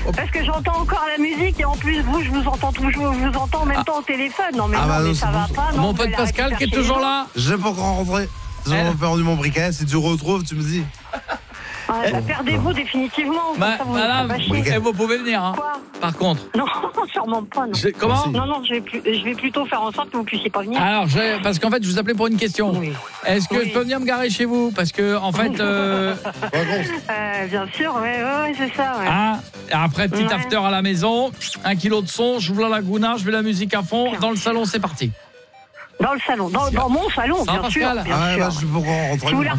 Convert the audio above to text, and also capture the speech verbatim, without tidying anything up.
Parce que j'entends encore la musique et en plus vous, je vous entends toujours, je vous entends en même Ah. temps au téléphone. Non mais, Ah non, bah mais non, ça c'est va bon. pas. Non, Mon vous pote allez Pascal arrêter qui est de faire toujours chier les là. J'ai pas encore rentré. J'ai Elle- perdu mon briquet. Si tu retrouves, tu me dis. gens. Ah, bah, perdez-vous définitivement. Bah, ça vous, madame, ça va chier. eh, vous pouvez venir. Hein. Quoi? Par contre. Non, sûrement pas. Non. Je- comment Non, non, je vais, plus, je vais plutôt faire en sorte que vous puissiez pas venir. Alors, je- parce qu'en fait, je vous appelais pour une question. Oui. Est-ce que Oui. je peux venir me garer chez vous? Parce que, en fait, euh, Euh, bien sûr, ouais, ouais, ouais, c'est ça. Ouais. hein, après, petit Ouais. after à la maison, un kilo de son, j'ouvre la Laguna, je mets la musique à fond. Bien. Dans le salon, c'est parti. Dans le salon, dans, dans mon salon, Ça va, bien sûr. Pascal Bien Ah ouais, sûr. bah, je suis pas encore rentré. Si vous voulez